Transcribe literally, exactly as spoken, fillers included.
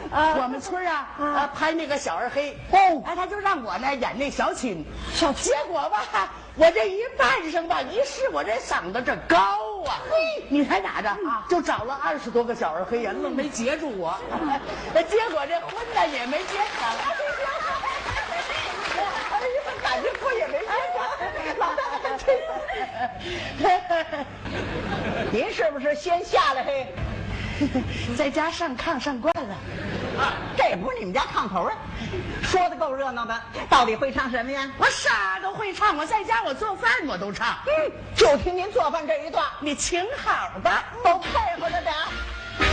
啊，我们村啊啊拍那个小二黑哦，哎，他就让我呢演那小青，小结果吧，我这一扮上吧，一试我这嗓子这高啊，你猜咋着啊？就找了二十多个小二黑人，愣没截住我，结果这婚呢也没结成。哎呀，感觉婚也没结成，老大这。 您是不是先下来嘿？ 在家上炕上惯了， 这不是你们家炕头啊？说的够热闹的，到底会唱什么呀？ 我啥都会唱，我在家我做饭我都唱。 嗯，就听您做饭这一段， 你请好吧， 都配合着点。